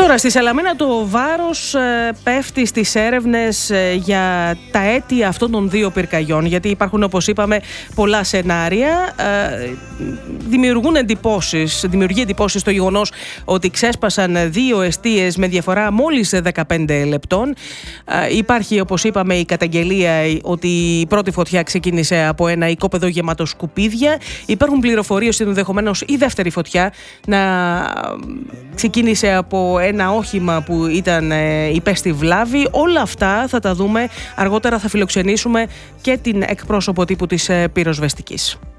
Τώρα στη Σαλαμίνα το βάρος πέφτει στις έρευνες για τα αίτια αυτών των δύο πυρκαγιών, γιατί υπάρχουν, όπως είπαμε, πολλά σενάρια. Δημιουργεί εντυπώσεις το γεγονός ότι ξέσπασαν δύο εστίες με διαφορά μόλις 15 λεπτών. Υπάρχει, όπως είπαμε, η καταγγελία ότι η πρώτη φωτιά ξεκίνησε από ένα οικόπεδο γεμάτο σκουπίδια. Υπάρχουν πληροφορίες ότι ενδεχομένως η δεύτερη φωτιά να ξεκίνησε από ένα όχημα που υπέστη βλάβη. Όλα αυτά θα τα δούμε αργότερα. Θα φιλοξενήσουμε και την εκπρόσωπο τύπου της πυροσβεστικής.